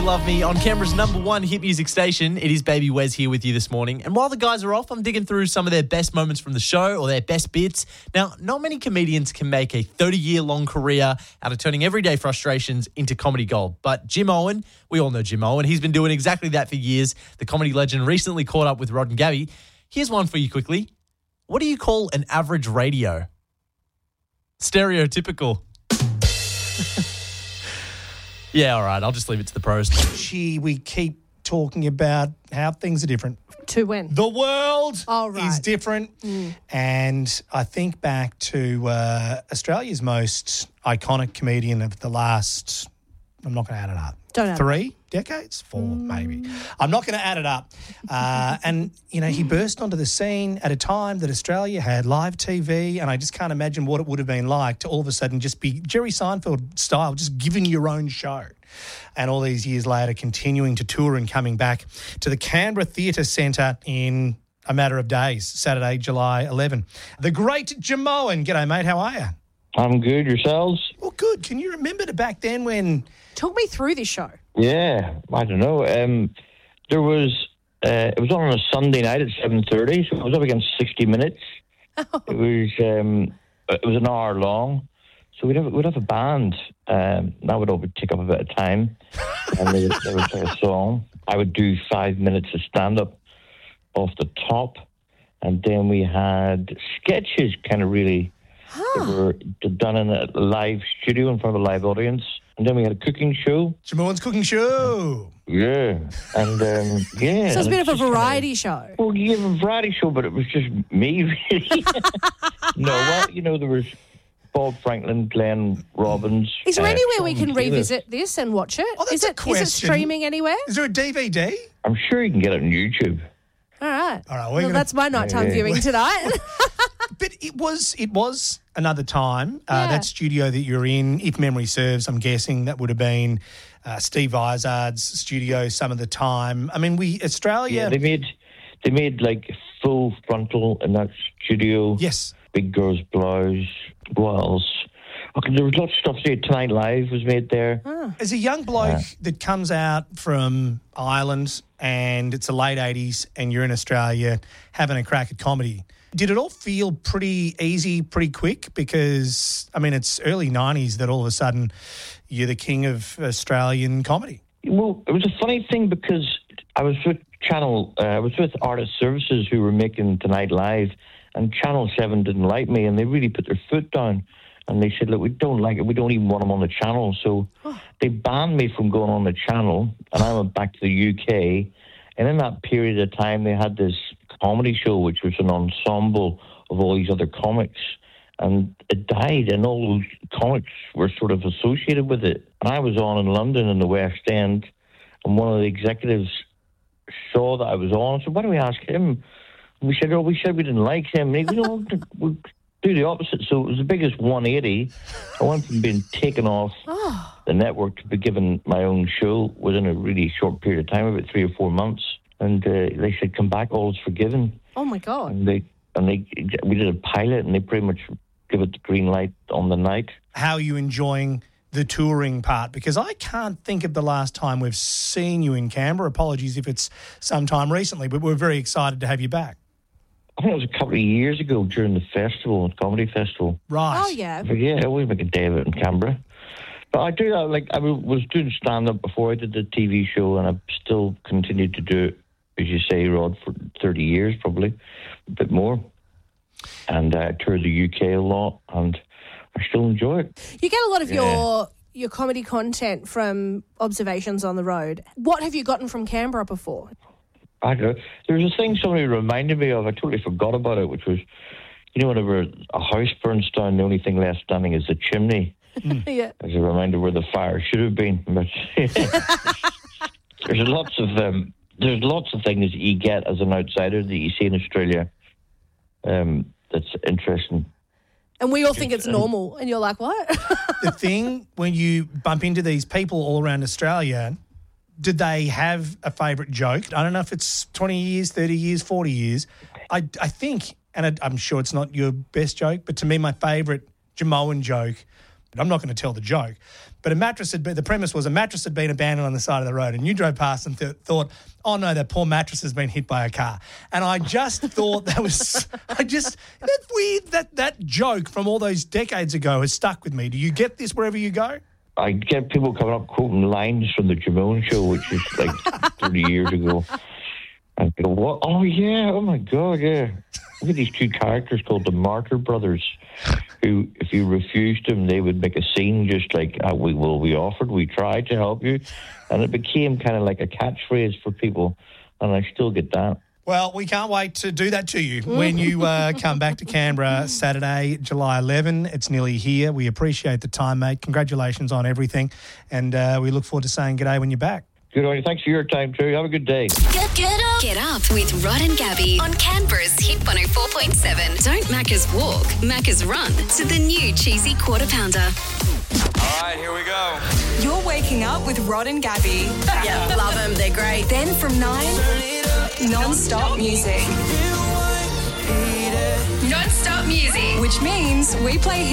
Love Me on Canberra's number one hit music station. It is Baby Wes here with you this morning. And while the guys are off, I'm digging through some of their best moments from the show or their best bits. Now, not many comedians can make a 30-year-long career out of turning everyday frustrations into comedy gold. But Jim Owen, we all know Jim Owen, he's been doing exactly that for years. The comedy legend recently caught up with Rod and Gabby. Here's one for you quickly. What do you call an average radio? Stereotypical. Yeah, all right. I'll just leave it to the pros. We keep talking about how things are different. To when? The world is different. And I think back to Australia's most iconic comedian of the last, I'm not going to add it up. Don't add 3 decades? 4, maybe. I'm not going to add it up. And, you know, he burst onto the scene at a time that Australia had live TV, and I just can't imagine what it would have been like to all of a sudden just be Jerry Seinfeld style, just giving your own show. And all these years later, continuing to tour and coming back to the Canberra Theatre Centre in a matter of days, Saturday, July 11. The great Jim Owen. G'day, mate. How are you? I'm good. Yourselves? Well, good. Can you remember back then when... Talk me through this show. Yeah, I don't know. There was it was on a Sunday night at 7:30, so it was up against 60 Minutes. It was an hour long, so we'd have a band. That would all take up a bit of time, and they would play a song. I would do 5 minutes of stand up off the top, and then we had sketches, kind of really. That were done in a live studio in front of a live audience. And then we had a cooking show. Jim Owen's cooking show. Yeah. And, yeah. So it's a bit of a variety show. Well, yeah, a variety show, but it was just me, really. No, well, you know, there was Bob Franklin, Glenn Robbins. Is there anywhere Sean we can revisit this and watch it? Oh, that's is a it question. streaming anywhere? Is there a DVD? I'm sure you can get it on YouTube. All right. Well, that's my nighttime viewing tonight. But it was another time. That studio that you're in, if memory serves, I'm guessing that would have been Steve Izard's studio some of the time. I mean, Australia... Yeah, they made like full frontal in that studio. Yes. Big Girls Blouse. What else? Okay, there was lots of stuff there. Tonight Live was made there. As a young bloke that comes out from Ireland and it's the late 80s and you're in Australia having a crack at comedy, did it all feel pretty easy, pretty quick? Because, I mean, it's early 90s that all of a sudden you're the king of Australian comedy. Well, it was a funny thing because I was with Artist Services who were making Tonight Live, and Channel 7 didn't like me, and they really put their foot down. And they said, look, we don't like it. We don't even want them on the channel. So they banned me from going on the channel, and I went back to the UK. And in that period of time, they had this comedy show, which was an ensemble of all these other comics. And it died, and all those comics were sort of associated with it. And I was on in London in the West End, and one of the executives saw that I was on. I said, why don't we ask him? And we said we didn't like him. And he goes, we'll do the opposite. So it was the biggest 180. I went from being taken off the network to be given my own show within a really short period of time, about 3 or 4 months. And they said, come back, all is forgiven. Oh, my God. And we did a pilot, and they pretty much give it the green light on the night. How are you enjoying the touring part? Because I can't think of the last time we've seen you in Canberra. Apologies if it's sometime recently, but we're very excited to have you back. I think it was a couple of years ago during the festival, the comedy festival. Right. Oh, yeah. But yeah, I always make a day of it in Canberra. But I do that, like, I was doing stand-up before I did the TV show, and I've still continued to do it, as you say, Rod, for 30 years probably, a bit more. And I toured the UK a lot, and I still enjoy it. You get a lot of your comedy content from observations on the road. What have you gotten from Canberra before? I don't know. There was a thing somebody reminded me of. I totally forgot about it, which was, you know, whenever a house burns down, the only thing left standing is the chimney. Yeah. As a reminder where the fire should have been. But there's lots of things that you get as an outsider that you see in Australia that's interesting. And we all think it's normal, and you're like, what? The thing, when you bump into these people all around Australia, did they have a favourite joke? I don't know if it's 20 years, 30 years, 40 years. I think, and I'm sure it's not your best joke, but to me, my favourite Jim Owen joke I'm not going to tell the joke, but the premise was a mattress had been abandoned on the side of the road, and you drove past and thought, oh no, that poor mattress has been hit by a car. And I just thought that's weird, that joke from all those decades ago has stuck with me. Do you get this wherever you go? I get people coming up quoting lines from the Jamone Show, which is like 30 years ago. And I go, what? Oh, yeah. Oh, my God, yeah. Look at these two characters called the Martyr Brothers, who, if you refused them, they would make a scene just like, we offered, we tried to help you. And it became kind of like a catchphrase for people. And I still get that. Well, we can't wait to do that to you when you come back to Canberra Saturday, July 11. It's nearly here. We appreciate the time, mate. Congratulations on everything. And we look forward to saying g'day when you're back. Good on you. Thanks for your time, too. Have a good day. Get up with Rod and Gabby on Canberra's Hit 104.7. Don't Macca's walk, Macca's run to the new cheesy quarter pounder. All right, here we go. You're waking up with Rod and Gabby. Yeah, love them. They're great. Then from 9, non-stop music. Non-stop music. Which means we play